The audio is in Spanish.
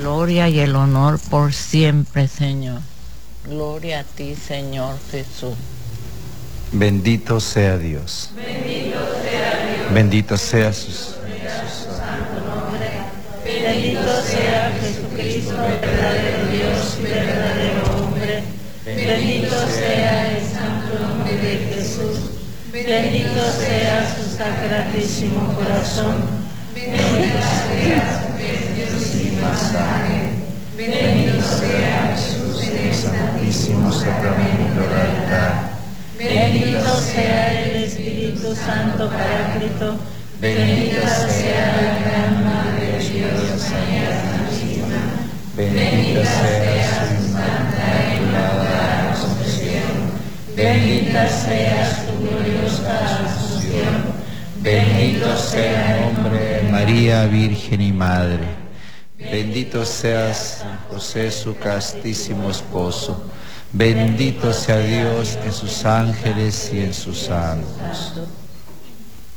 gloria y el honor por siempre, Señor. Gloria a ti, Señor Jesús. Bendito sea Dios. Bendito sea Dios. Bendito sea su santo nombre. Bendito sea Jesucristo, verdadero Dios y verdadero hombre. Bendito sea el santo nombre de Jesús. Bendito sea su sacratísimo corazón. Bendito sea su preciosísima sangre. Bendito sea Jesús en el santísimo sacramento del altar. Bendito sea el Espíritu Santo Paráclito. Bendita sea la gran Madre de Dios, María Santísima. Bendita sea su santa y inmaculada Asunción. Bendita sea su gloriosa Asunción. Bendito sea el nombre de María, Virgen y Madre. Bendito sea San José, su castísimo esposo. Bendito sea Dios en sus ángeles y en sus santos.